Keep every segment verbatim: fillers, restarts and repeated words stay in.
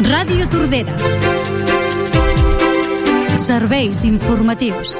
Ràdio Tordera. Serveis informatius.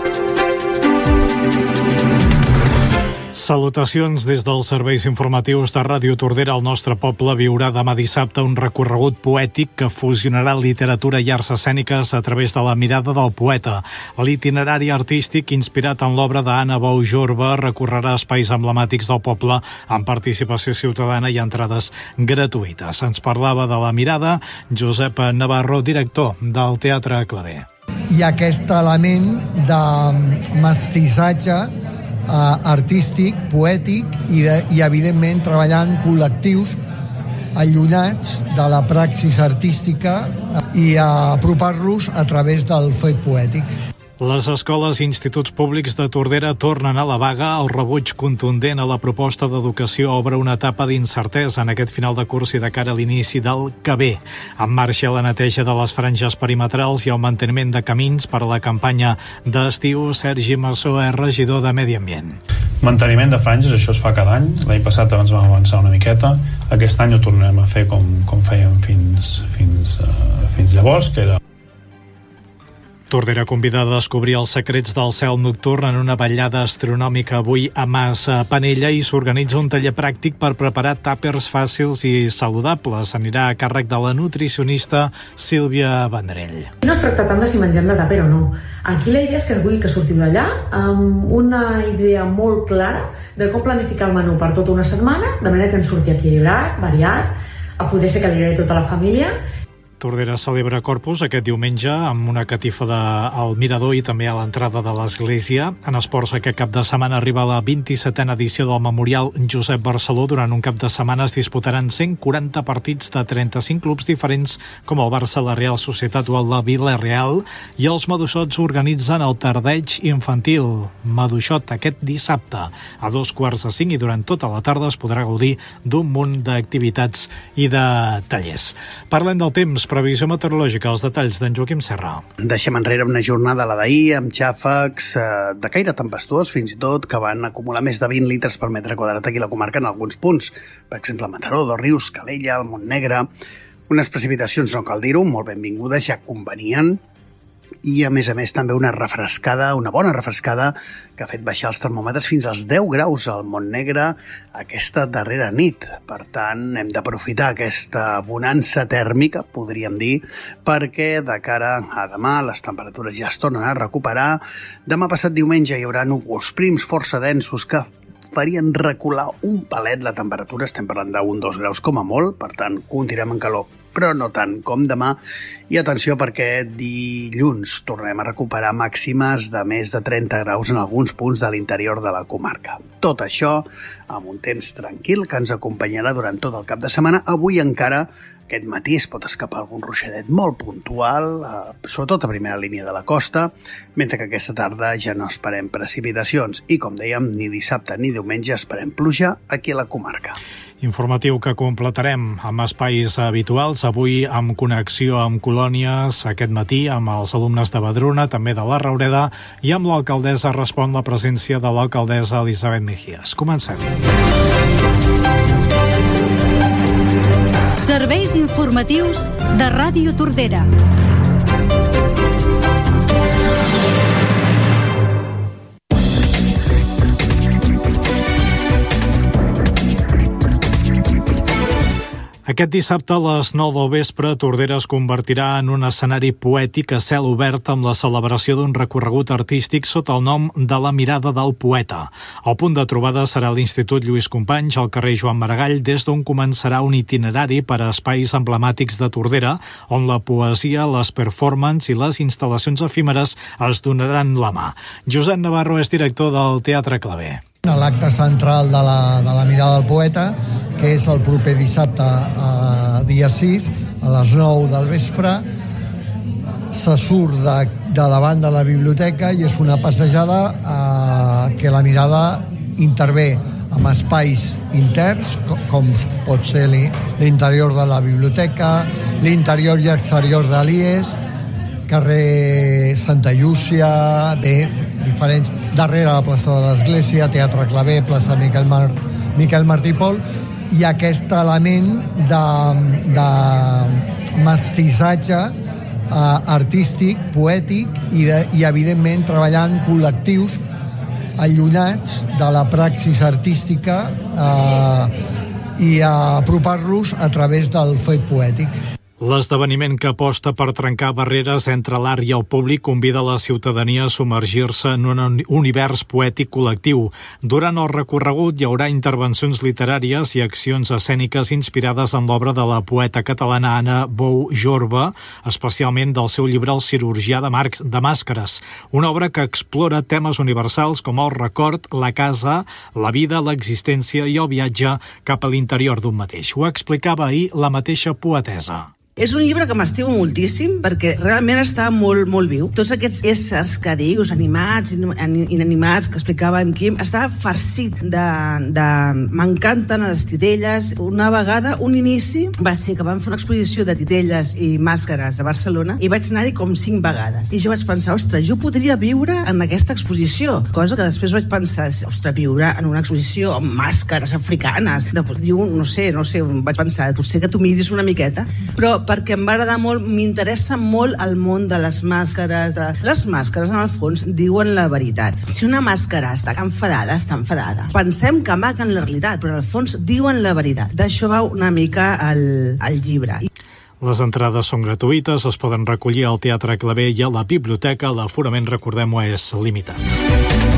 Salutacions des dels serveis informatius de Ràdio Tordera. El nostre poble viurà demà dissabte un recorregut poètic que fusionarà literatura i arts escèniques a través de la mirada del poeta. L'itinerari artístic, inspirat en l'obra d'Anna Bou Jorba, recorrerà espais emblemàtics del poble amb participació ciutadana i entrades gratuïtes. Ens parlava de la mirada Josep Navarro, director del Teatre Clavé. Hi ha aquest element de mestissatge Uh, artístic, poètic i, de, i evidentment treballant col·lectius allunyats de la praxis artística i uh, apropar-los a través del fet poètic. Les escoles i instituts públics de Tordera tornen a la vaga. El rebuig contundent a la proposta d'educació obre una etapa d'incertesa en aquest final de curs i de cara a l'inici del que ve. En marxa la neteja de les franges perimetrals i el manteniment de camins per a la campanya d'estiu. Sergi Massó és regidor de Medi Ambient. Manteniment de franges, això es fa cada any. L'any passat abans vam avançar una miqueta. Aquest any ho tornarem a fer com, com fèiem fins, fins, uh, fins llavors, que era Tordera convidada a descobrir els secrets del cel nocturn en una vetllada astronòmica avui a Mas Panella i s'organitza un taller pràctic per preparar tàpers fàcils i saludables. Anirà a càrrec de la nutricionista Sílvia Vendrell. No es tracta tant de si mengem de tàper o no. Aquí la idea és que vull que sortiu d'allà amb una idea molt clara de com planificar el menú per tota una setmana, de manera que ens surti equilibrat, variat, a poder ser que li agradi tota la família. Tordera celebra Corpus aquest diumenge amb una catifa de, al mirador i també a l'entrada de l'església. En esports, aquest cap de setmana arriba la vint-i-setena edició del Memorial Josep Barceló. Durant un cap de setmana es disputaran cent quaranta partits de trenta-cinc clubs diferents, com el Barça, la Real Societat o el de Vila-real, i els maduixots organitzen el tardeig infantil Maduixot aquest dissabte a dos quarts de cinc i durant tota la tarda es podrà gaudir d'un munt d'activitats i de tallers. Parlem del temps. Previsió meteorològica, els detalls d'en Joaquim Serra. Deixem enrere una jornada, la d'ahir, amb xàfecs eh, de caire tempestuós, fins i tot, que van acumular més de vint litres per metre quadrat aquí a la comarca en alguns punts. Per exemple, Mataró, Dosrius, Calella, el Montnegre. Unes precipitacions, no cal dir-ho, molt benvingudes, ja convenien. I, a més a més, també una refrescada, una bona refrescada, que ha fet baixar els termòmetres fins als deu graus al Montnegre aquesta darrera nit. Per tant, hem d'aprofitar aquesta bonança tèrmica, podríem dir, perquè de cara a demà les temperatures ja es tornen a recuperar. Demà passat diumenge hi haurà núvols prims força densos que farien recular un palet la temperatura, estem parlant d'un dos graus com a molt, per tant, continuem en calor, però no tant com demà. I atenció perquè dilluns tornarem a recuperar màximes de més de trenta graus en alguns punts de l'interior de la comarca. Tot això amb un temps tranquil que ens acompanyarà durant tot el cap de setmana. Avui encara, aquest matí, es pot escapar algun ruixadet molt puntual, eh, sobretot a primera línia de la costa, mentre que aquesta tarda ja no esperem precipitacions i, com dèiem, ni dissabte ni diumenge esperem pluja aquí a la comarca. Informatiu que completarem amb espais habituals, avui amb connexió amb colònies, aquest matí amb els alumnes de Badruna, també de la Raureda, i amb l'alcaldessa respon la presència de l'alcaldessa Elisabet Mejías. Comencem. Serveis informatius de Ràdio Tordera. Aquest dissabte a les nou del vespre, Tordera es convertirà en un escenari poètic a cel obert amb la celebració d'un recorregut artístic sota el nom de la mirada del poeta. El punt de trobada serà l'Institut Lluís Companys, al carrer Joan Maragall, des d'on començarà un itinerari per a espais emblemàtics de Tordera, on la poesia, les performances i les instal·lacions efímeres es donaran la mà. Josep Navarro és director del Teatre Clavé. L'acte central de la, de la mirada del poeta, que és el proper dissabte, eh, dia sis, a les nou del vespre, se surt de, de davant de la biblioteca i és una passejada eh, que la mirada intervé amb espais interns, com, com pot ser l'interior de la biblioteca, l'interior i exterior de l'I E S, carrer Santa Llúcia, bé, diferents, darrere la plaça de l'Església, Teatre Clavé, plaça Miquel, Mar, Miquel Martí Pol, i aquest element de, de mestissatge eh, artístic, poètic i, de, i evidentment treballant col·lectius allunyats de la praxis artística eh, i a apropar-los a través del fet poètic. L'esdeveniment que aposta per trencar barreres entre l'art i el públic convida la ciutadania a submergir-se en un univers poètic col·lectiu. Durant el recorregut hi haurà intervencions literàries i accions escèniques inspirades en l'obra de la poeta catalana Anna Bou Jorba, especialment del seu llibre El cirurgià de, Marcs, de màscares, una obra que explora temes universals com el record, la casa, la vida, l'existència i el viatge cap a l'interior d'un mateix. Ho explicava ahir la mateixa poetesa. És un llibre que m'estimo moltíssim perquè realment està molt, molt viu. Tots aquests éssers que dius, animats, inanimats, que explicava en Quim, està farcit de... de... M'encanten les titelles. Una vegada, un inici va ser que vam fer una exposició de titelles i màscares a Barcelona i vaig anar-hi com cinc vegades. I jo vaig pensar, ostres, jo podria viure en aquesta exposició. Cosa que després vaig pensar, ostres, viure en una exposició amb màscares africanes. Després, diu, no sé, no sé, vaig pensar, potser que tu miris una miqueta, però perquè em va agradar molt, m'interessa molt el món de les màscares. De... Les màscares, en el fons, diuen la veritat. Si una màscara està enfadada, està enfadada. Pensem que amaguen la realitat, però al fons diuen la veritat. D'això va una mica el, el llibre. Les entrades són gratuïtes, es poden recollir al Teatre Clavé i a la biblioteca. L'aforament, recordem-ho, és limitat.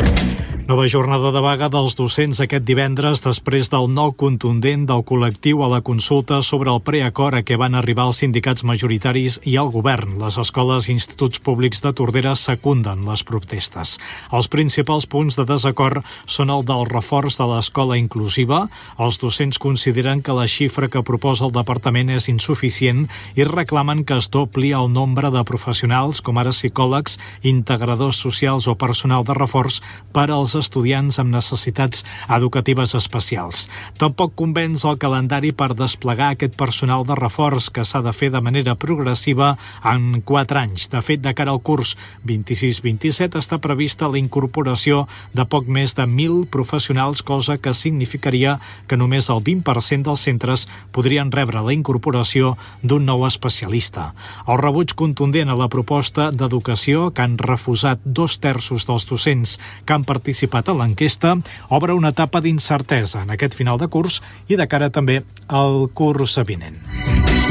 Nova jornada de vaga dels docents aquest divendres després del no contundent del col·lectiu a la consulta sobre el preacord a què van arribar els sindicats majoritaris i el govern. Les escoles i instituts públics de Tordera secunden les protestes. Els principals punts de desacord són el del reforç de l'escola inclusiva. Els docents consideren que la xifra que proposa el departament és insuficient i reclamen que es dobli el nombre de professionals, com ara psicòlegs, integradors socials o personal de reforç per als estudiants amb necessitats educatives especials. Tampoc convenç el calendari per desplegar aquest personal de reforç que s'ha de fer de manera progressiva en quatre anys. De fet, de cara al curs vint-i-sis vint-i-set està prevista la incorporació de poc més de mil professionals, cosa que significaria que només el vint per cent dels centres podrien rebre la incorporació d'un nou especialista. El rebuig contundent a la proposta d'educació, que han refusat dos terços dels docents que han participat a l'enquesta, obre una etapa d'incertesa en aquest final de curs i de cara també al curs vinent.